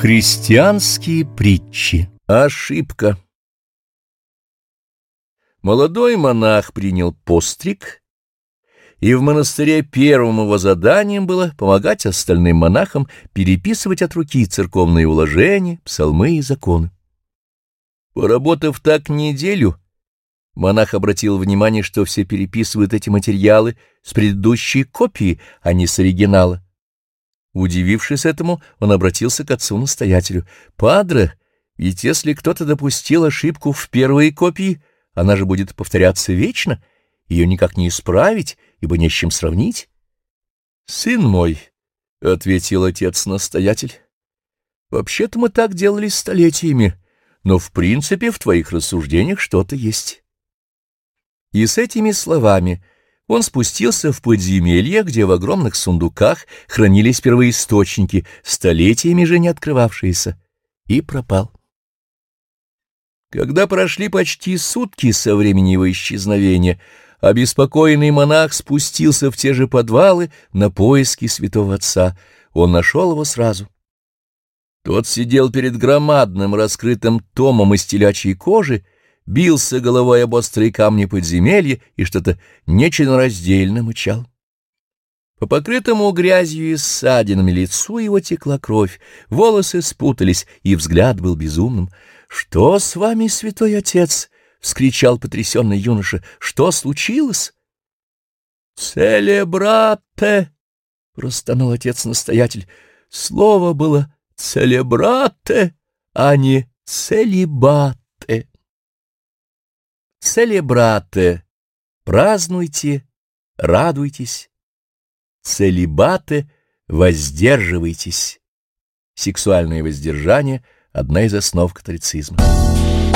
Христианские притчи. Ошибка. Молодой монах принял постриг, и в монастыре первым его заданием было помогать остальным монахам переписывать от руки церковные уложения, псалмы и законы. Поработав так неделю, монах обратил внимание, что все переписывают эти материалы с предыдущей копии, а не с оригинала. Удивившись этому, он обратился к отцу-настоятелю. «Падре, ведь если кто-то допустил ошибку в первой копии, она же будет повторяться вечно, ее никак не исправить, ибо не с чем сравнить». «Сын мой», — ответил отец-настоятель, — «вообще-то мы так делали столетиями, но в принципе в твоих рассуждениях что-то есть». И с этими словами он спустился в подземелье, где в огромных сундуках хранились первоисточники, столетиями же не открывавшиеся, и пропал. Когда прошли почти сутки со времени его исчезновения, обеспокоенный монах спустился в те же подвалы на поиски святого отца. Он нашел его сразу. Тот сидел перед громадным раскрытым томом из телячьей кожи, бился головой об острые камни подземелья и что-то нечленораздельно мычал. По покрытому грязью и ссадинами лицу его текла кровь, волосы спутались, и взгляд был безумным. «Что с вами, святой отец?» — вскричал потрясенный юноша. «Что случилось?» «Целебрате!» — простонал отец-настоятель. Слово было «целебрате», а не «целибате». Целебрате — празднуйте, радуйтесь. Целибате — воздерживайтесь. Сексуальное воздержание — одна из основ католицизма.